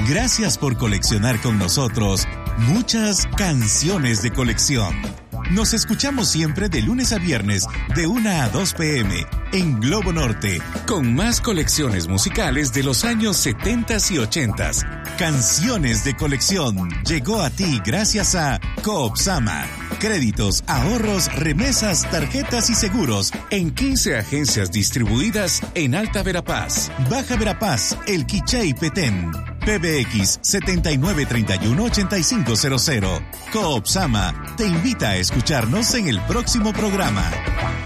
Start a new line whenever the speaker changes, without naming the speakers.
Gracias por coleccionar con nosotros muchas canciones de colección. Nos escuchamos siempre de lunes a viernes de 1 a 2 p.m. en Globo Norte, con más colecciones musicales de los años 70 y 80. Canciones de colección llegó a ti gracias a Coopsama. Créditos, ahorros, remesas, tarjetas y seguros en 15 agencias distribuidas en Alta Verapaz, Baja Verapaz, El Quiché y Petén. PBX 7931-8500. Coopsama te invita a escucharnos en el próximo programa.